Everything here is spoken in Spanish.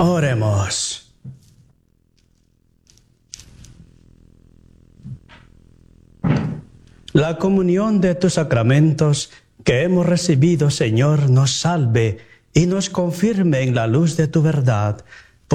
Oremos. La comunión de tus sacramentos que hemos recibido, Señor, nos salve y nos confirme en la luz de tu verdad.